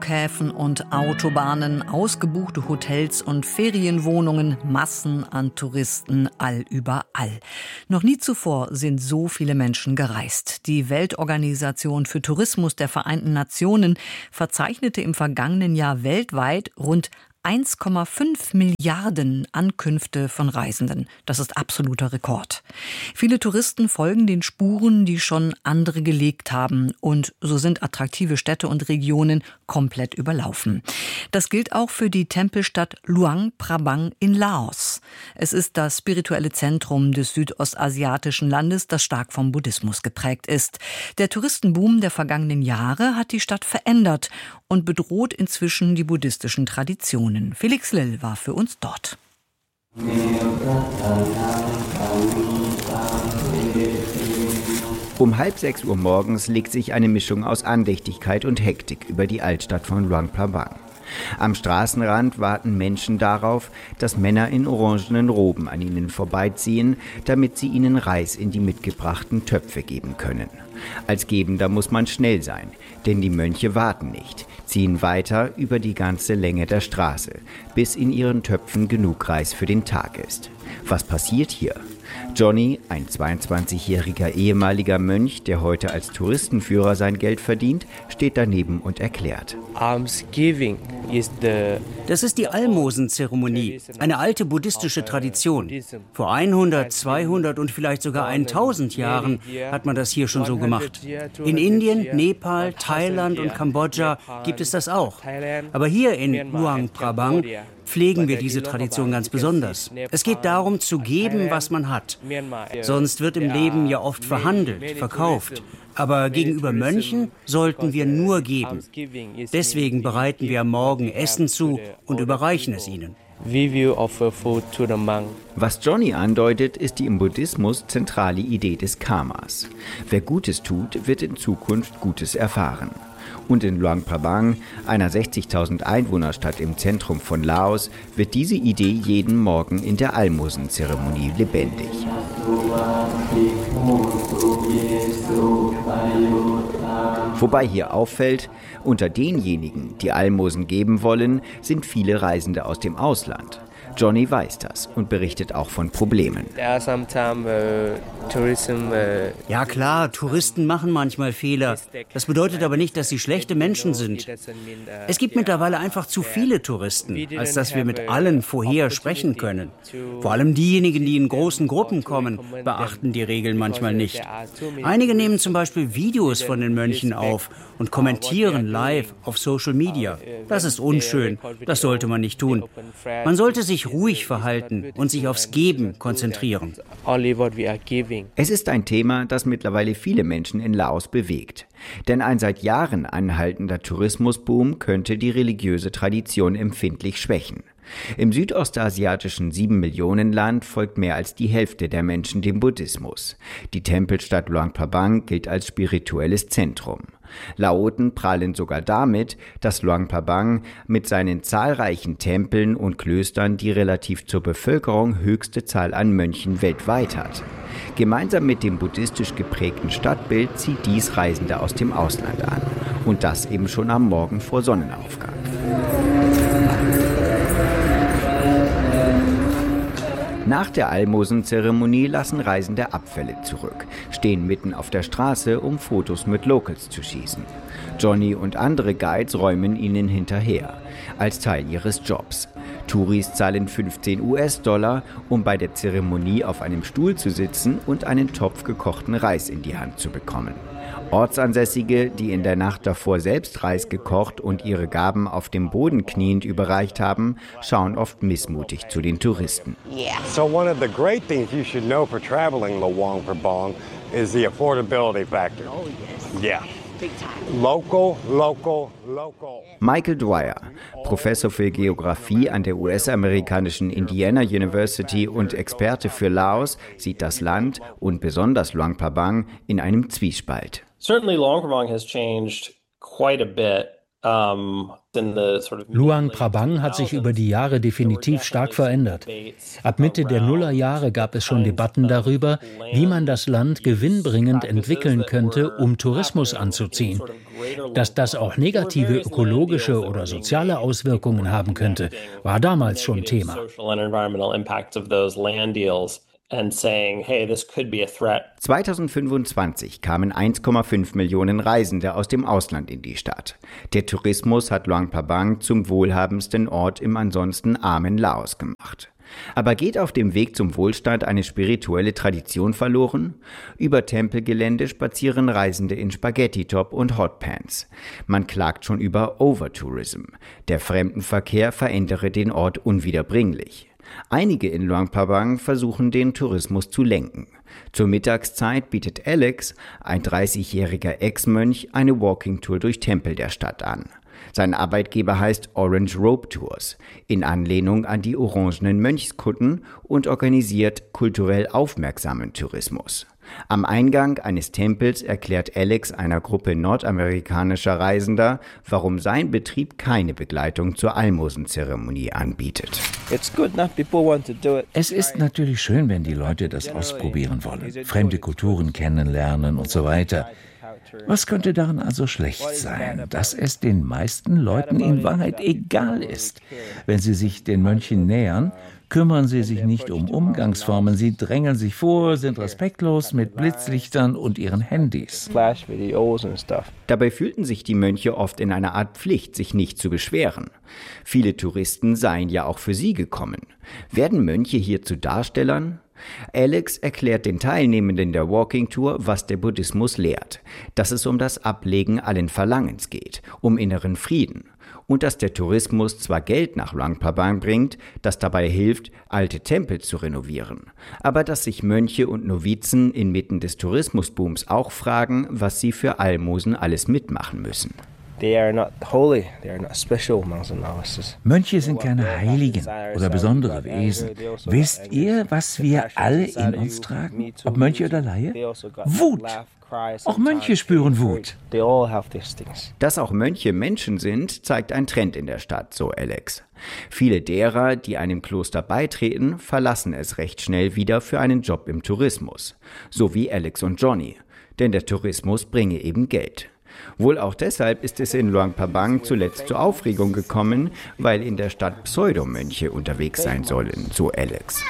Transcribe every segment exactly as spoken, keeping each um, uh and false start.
Häfen und Autobahnen, ausgebuchte Hotels und Ferienwohnungen, Massen an Touristen allüberall. Noch nie zuvor sind so viele Menschen gereist. Die Weltorganisation für Tourismus der Vereinten Nationen verzeichnete im vergangenen Jahr weltweit rund eins Komma fünf Milliarden Ankünfte von Reisenden. Das ist absoluter Rekord. Viele Touristen folgen den Spuren, die schon andere gelegt haben. Und so sind attraktive Städte und Regionen komplett überlaufen. Das gilt auch für die Tempelstadt Luang Prabang in Laos. Es ist das spirituelle Zentrum des südostasiatischen Landes, das stark vom Buddhismus geprägt ist. Der Touristenboom der vergangenen Jahre hat die Stadt verändert und bedroht inzwischen die buddhistischen Traditionen. Felix Lill war für uns dort. Um halb sechs Uhr morgens legt sich eine Mischung aus Andächtigkeit und Hektik über die Altstadt von Luang Prabang. Am Straßenrand warten Menschen darauf, dass Männer in orangenen Roben an ihnen vorbeiziehen, damit sie ihnen Reis in die mitgebrachten Töpfe geben können. Als Gebender muss man schnell sein, denn die Mönche warten nicht, ziehen weiter über die ganze Länge der Straße, bis in ihren Töpfen genug Reis für den Tag ist. Was passiert hier? Johnny, ein zweiundzwanzigjähriger ehemaliger Mönch, der heute als Touristenführer sein Geld verdient, steht daneben und erklärt. Das ist die Almosenzeremonie, eine alte buddhistische Tradition. Vor hundert, zweihundert und vielleicht sogar tausend Jahren hat man das hier schon so gemacht. In Indien, Nepal, Thailand und Kambodscha gibt es das auch. Aber hier in Luang Prabang pflegen wir diese Tradition ganz besonders. Es geht darum, zu geben, was man hat. Sonst wird im Leben ja oft verhandelt, verkauft. Aber gegenüber Mönchen sollten wir nur geben. Deswegen bereiten wir am Morgen Essen zu und überreichen es ihnen. Was Johnny andeutet, ist die im Buddhismus zentrale Idee des Karmas. Wer Gutes tut, wird in Zukunft Gutes erfahren. Und in Luang Prabang, einer sechzigtausend Einwohnerstadt im Zentrum von Laos, wird diese Idee jeden Morgen in der Almosenzeremonie lebendig. Wobei hier auffällt, unter denjenigen, die Almosen geben wollen, sind viele Reisende aus dem Ausland. Johnny weiß das und berichtet auch von Problemen. Ja klar, Touristen machen manchmal Fehler. Das bedeutet aber nicht, dass sie schlechte Menschen sind. Es gibt mittlerweile einfach zu viele Touristen, als dass wir mit allen vorher sprechen können. Vor allem diejenigen, die in großen Gruppen kommen, beachten die Regeln manchmal nicht. Einige nehmen zum Beispiel Videos von den Mönchen auf und kommentieren live auf Social Media. Das ist unschön, das sollte man nicht tun. Man sollte sich ruhig verhalten und sich aufs Geben konzentrieren. Es ist ein Thema, das mittlerweile viele Menschen in Laos bewegt. Denn ein seit Jahren anhaltender Tourismusboom könnte die religiöse Tradition empfindlich schwächen. Im südostasiatischen Sieben-Millionen-Land folgt mehr als die Hälfte der Menschen dem Buddhismus. Die Tempelstadt Luang Prabang gilt als spirituelles Zentrum. Laoten prahlen sogar damit, dass Luang Prabang mit seinen zahlreichen Tempeln und Klöstern die relativ zur Bevölkerung höchste Zahl an Mönchen weltweit hat. Gemeinsam mit dem buddhistisch geprägten Stadtbild zieht dies Reisende aus dem Ausland an. Und das eben schon am Morgen vor Sonnenaufgang. Nach der Almosenzeremonie lassen Reisende Abfälle zurück, stehen mitten auf der Straße, um Fotos mit Locals zu schießen. Johnny und andere Guides räumen ihnen hinterher, als Teil ihres Jobs. Touris zahlen fünfzehn US-Dollar, um bei der Zeremonie auf einem Stuhl zu sitzen und einen Topf gekochten Reis in die Hand zu bekommen. Ortsansässige, die in der Nacht davor selbst Reis gekocht und ihre Gaben auf dem Boden kniend überreicht haben, schauen oft missmutig zu den Touristen. Yeah. So one of the great things you should know for traveling Luang Prabang is the affordability factor. Oh yes. Yeah. Local, local, local. Michael Dwyer, Professor für Geografie an der U S-amerikanischen Indiana University und Experte für Laos, sieht das Land und besonders Luang Prabang in einem Zwiespalt. Certainly Luang Prabang has changed quite a bit Luang Prabang hat sich über die Jahre definitiv stark verändert. Ab Mitte der Nullerjahre gab es schon Debatten darüber, wie man das Land gewinnbringend entwickeln könnte, um Tourismus anzuziehen. Dass das auch negative ökologische oder soziale Auswirkungen haben könnte, war damals schon Thema. zweitausendfünfundzwanzig kamen eins Komma fünf Millionen Reisende aus dem Ausland in die Stadt. Der Tourismus hat Luang Prabang zum wohlhabendsten Ort im ansonsten armen Laos gemacht. Aber geht auf dem Weg zum Wohlstand eine spirituelle Tradition verloren? Über Tempelgelände spazieren Reisende in Spaghetti-Top und Hotpants. Man klagt schon über Overtourism. Der Fremdenverkehr verändere den Ort unwiederbringlich. Einige in Luang Prabang versuchen, den Tourismus zu lenken. Zur Mittagszeit bietet Alex, ein dreißigjähriger Ex-Mönch, eine Walking-Tour durch Tempel der Stadt an. Sein Arbeitgeber heißt Orange Robe Tours, in Anlehnung an die orangenen Mönchskutten, und organisiert kulturell aufmerksamen Tourismus. Am Eingang eines Tempels erklärt Alex einer Gruppe nordamerikanischer Reisender, warum sein Betrieb keine Begleitung zur Almosenzeremonie anbietet. Es ist natürlich schön, wenn die Leute das ausprobieren wollen, fremde Kulturen kennenlernen und so weiter. Was könnte daran also schlecht sein, dass es den meisten Leuten in Wahrheit egal ist? Wenn sie sich den Mönchen nähern, kümmern sie sich nicht um Umgangsformen, sie drängeln sich vor, sind respektlos mit Blitzlichtern und ihren Handys. Dabei fühlten sich die Mönche oft in einer Art Pflicht, sich nicht zu beschweren. Viele Touristen seien ja auch für sie gekommen. Werden Mönche hier zu Darstellern? Alex erklärt den Teilnehmenden der Walking Tour, was der Buddhismus lehrt, dass es um das Ablegen allen Verlangens geht, um inneren Frieden und dass der Tourismus zwar Geld nach Luang Prabang bringt, das dabei hilft, alte Tempel zu renovieren, aber dass sich Mönche und Novizen inmitten des Tourismusbooms auch fragen, was sie für Almosen alles mitmachen müssen. Mönche sind keine Heiligen oder besondere Wesen. Wisst ihr, was wir alle in uns tragen? Ob Mönche oder Laie? Wut! Auch Mönche spüren Wut. Dass auch Mönche Menschen sind, zeigt ein Trend in der Stadt, so Alex. Viele derer, die einem Kloster beitreten, verlassen es recht schnell wieder für einen Job im Tourismus. So wie Alex und Johnny. Denn der Tourismus bringe eben Geld. Wohl auch deshalb ist es in Luang Prabang zuletzt zur Aufregung gekommen, weil in der Stadt Pseudomönche unterwegs sein sollen, so Alex.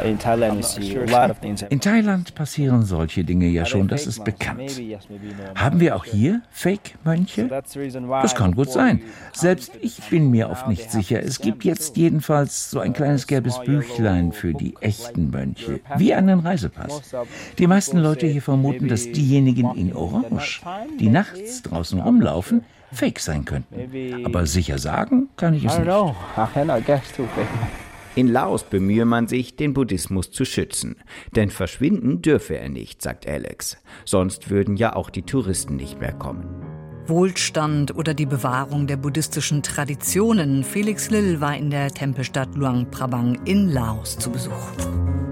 In Thailand passieren solche Dinge ja schon, das ist bekannt. Haben wir auch hier Fake-Mönche? Das kann gut sein. Selbst ich bin mir oft nicht sicher. Es gibt jetzt jedenfalls so ein kleines gelbes Büchlein für die echten Mönche, wie einen Reisepass. Die meisten Leute hier vermuten, dass diejenigen in Orange, die nachts draußen rumlaufen, Fake sein könnten. Aber sicher sagen kann ich es nicht. In Laos bemühe man sich, den Buddhismus zu schützen. Denn verschwinden dürfe er nicht, sagt Alex. Sonst würden ja auch die Touristen nicht mehr kommen. Wohlstand oder die Bewahrung der buddhistischen Traditionen. Felix Lill war in der Tempelstadt Luang Prabang in Laos zu Besuch.